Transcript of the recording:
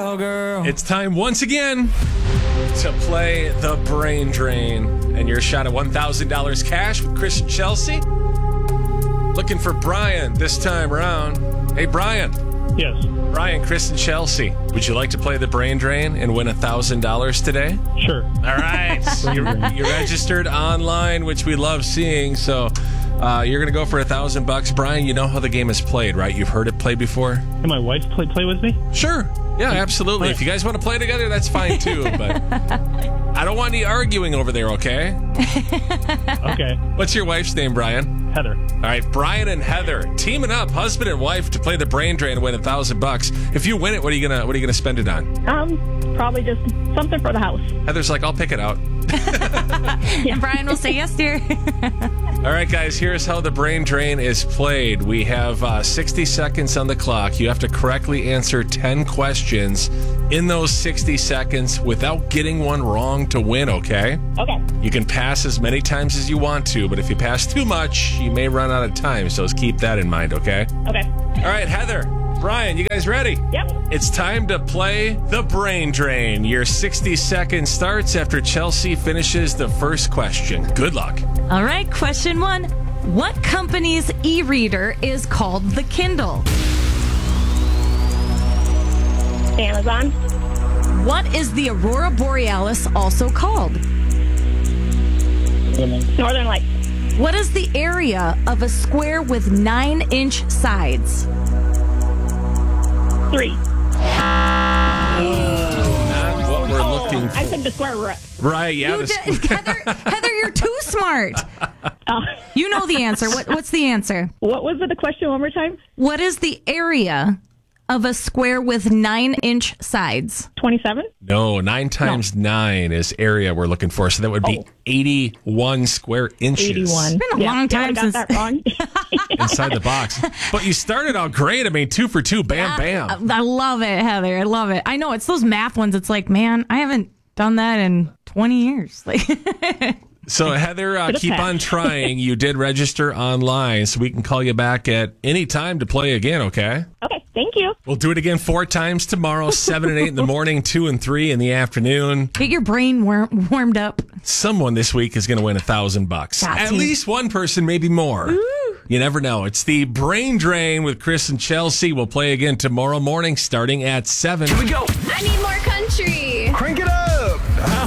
go, girl. It's time once again to play the Brain Drain. And your shot at $1,000 cash with Chris and Chelsea. Looking for Brian this time around. Hey, Brian. Yes. Brian, Chris, and Chelsea. Would you like to play the Brain Drain and win $1,000 today? Sure. All right. You're registered online, which we love seeing. So you're going to go for $1,000. Brian, you know how the game is played, right? You've heard it played before? Can my wife play with me? Sure. Yeah, absolutely. If you guys want to play together, that's fine too. But I don't want any arguing over there, okay? Okay. What's your wife's name, Brian? Heather. All right, Brian and Heather teaming up, husband and wife, to play the Brain Drain and win $1,000. If you win it, what are you gonna spend it on? Probably just something for the house. Heather's like, I'll pick it out. And Brian will say, yes, dear. All right, guys, here's how the Brain Drain is played. We have 60 seconds on the clock. You have to correctly answer 10 questions in those 60 seconds without getting one wrong to win, okay? Okay. You can pass as many times as you want to, but if you pass too much, you may run out of time, so keep that in mind, okay? Okay. All right, Heather, Brian, you guys ready? Yep. It's time to play the Brain Drain. Your 60 seconds starts after Chelsea finishes the first question. Good luck. All right, question 1. What company's e-reader is called the Kindle? Amazon. What is the Aurora Borealis also called? Northern Lights. What is the area of a square with 9-inch sides? 3. Not what we're looking for. I said the square root. Right, yeah. You did, Heather, you're too smart. You know the answer. What's the answer? What was the question one more time? What is the area of a square with 9-inch sides? 27? No, 9 times 9 is area we're looking for. So that would be 81 square inches. 81. It's been a long time I got since that wrong. Inside the box. But you started out great. I mean, 2 for 2. Bam, bam. I love it, Heather. I love it. I know it's those math ones. It's like, man, I haven't done that in 20 years. So, Heather, keep on trying. You did register online, so we can call you back at any time to play again, okay? Okay, thank you. We'll do it again 4 times tomorrow, 7 and 8 in the morning, 2 and 3 in the afternoon. Get your brain warmed up. Someone this week is going to win $1,000. Got At to. least one person, maybe more. Ooh. You never know. It's the Brain Drain with Chris and Chelsea. We'll play again tomorrow morning starting at 7. Here we go. I need more country. Crank it